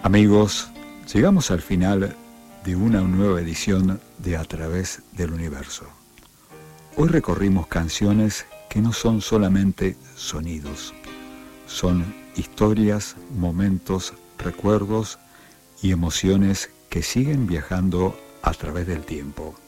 Amigos, llegamos al final de una nueva edición de A Través del Universo. Hoy recorrimos canciones que no son solamente sonidos, son historias, momentos, recuerdos y emociones que siguen viajando a través del tiempo.